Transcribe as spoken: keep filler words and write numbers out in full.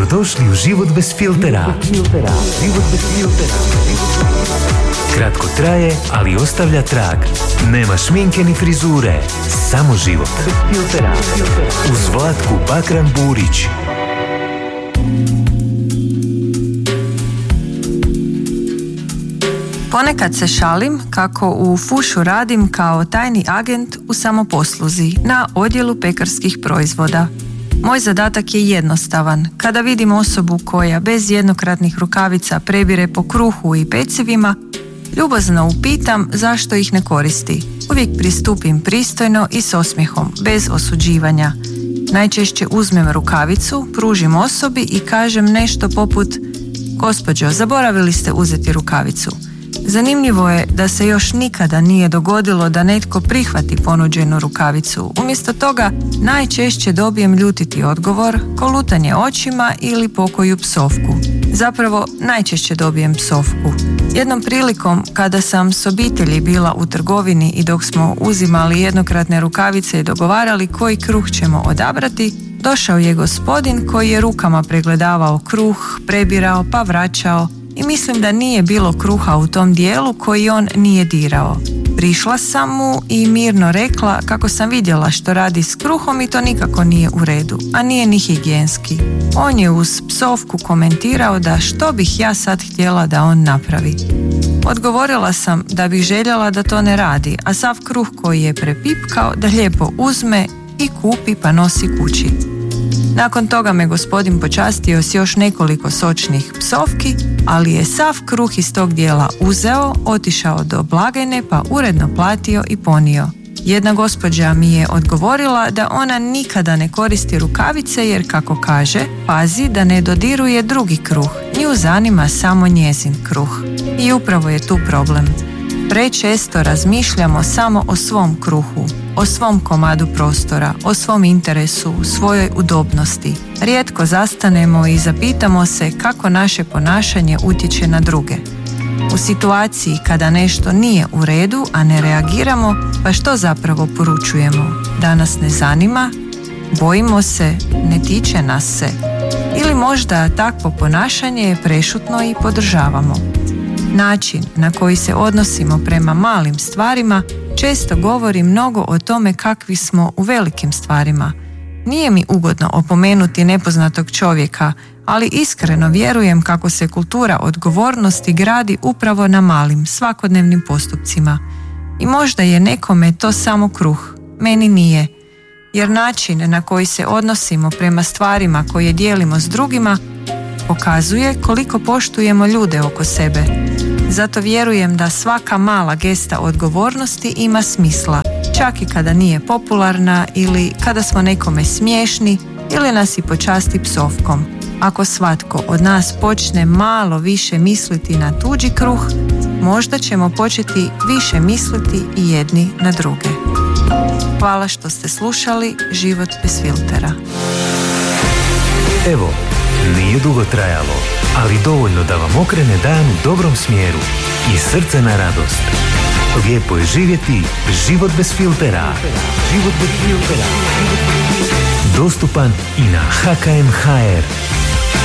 Dobrodošli u Život bez filtera. Život bez filtera. Kratko traje, ali ostavlja trag. Nema šminke ni frizure, samo život bez filtera. Uz Vlatku Bakran Burić. Ponekad se šalim kako u fušu radim kao tajni agent u samoposluzi na odjelu pekarskih proizvoda. Moj zadatak je jednostavan. Kada vidim osobu koja bez jednokratnih rukavica prebire po kruhu i pecivima, ljubazno upitam zašto ih ne koristi. Uvijek pristupim pristojno i s osmijehom, bez osuđivanja. Najčešće uzmem rukavicu, pružim osobi i kažem nešto poput: gospođo, zaboravili ste uzeti rukavicu. Zanimljivo je da se još nikada nije dogodilo da netko prihvati ponuđenu rukavicu. Umjesto toga najčešće dobijem ljutiti odgovor, kolutanje očima ili pokoju psovku. Zapravo najčešće dobijem psovku. Jednom prilikom kada sam s obitelji bila u trgovini i dok smo uzimali jednokratne rukavice i dogovarali koji kruh ćemo odabrati, došao je gospodin koji je rukama pregledavao kruh, prebirao pa vraćao i mislim da nije bilo kruha u tom dijelu koji on nije dirao. Prišla sam mu i mirno rekla kako sam vidjela što radi s kruhom i to nikako nije u redu, a nije ni higijenski. On je uz psovku komentirao da što bih ja sad htjela da on napravi. Odgovorila sam da bih željela da to ne radi, a sav kruh koji je prepipkao da lijepo uzme i kupi pa nosi kući. Nakon toga me gospodin počastio s još nekoliko sočnih psovki, ali je sav kruh iz tog dijela uzeo, otišao do blagajne pa uredno platio i ponio. Jedna gospođa mi je odgovorila da ona nikada ne koristi rukavice jer, kako kaže, pazi da ne dodiruje drugi kruh, nju zanima samo njezin kruh. I upravo je tu problem. Prečesto razmišljamo samo o svom kruhu, o svom komadu prostora, o svom interesu, svojoj udobnosti. Rijetko zastanemo i zapitamo se kako naše ponašanje utječe na druge. U situaciji kada nešto nije u redu, a ne reagiramo, pa što zapravo poručujemo? Da nas ne zanima, bojimo se, ne tiče nas se. Ili možda takvo ponašanje prešutno i podržavamo. Način na koji se odnosimo prema malim stvarima često govori mnogo o tome kakvi smo u velikim stvarima. Nije mi ugodno opomenuti nepoznatog čovjeka, ali iskreno vjerujem kako se kultura odgovornosti gradi upravo na malim, svakodnevnim postupcima. I možda je nekome to samo kruh, meni nije. Jer način na koji se odnosimo prema stvarima koje dijelimo s drugima pokazuje koliko poštujemo ljude oko sebe. Zato vjerujem da svaka mala gesta odgovornosti ima smisla, čak i kada nije popularna ili kada smo nekome smiješni ili nas i počasti psovkom. Ako svatko od nas počne malo više misliti na tuđi kruh, možda ćemo početi više misliti i jedni na druge. Hvala što ste slušali Život bez filtera. Evo, nije dugo trajalo, ali dovoljno da vam okrene dan u dobrom smjeru i srce na radost. Lijepo je živjeti život bez filtera. Život bez filtera. Dostupan i na ha ka em ha er.